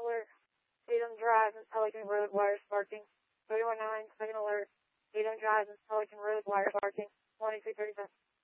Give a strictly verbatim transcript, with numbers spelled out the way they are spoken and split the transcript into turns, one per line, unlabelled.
alert. Tatum Drive and Pelican Road wire sparking. three one nine, second alert. Tatum Drive and Pelican Road wire sparking. twenty-two thirty-seven.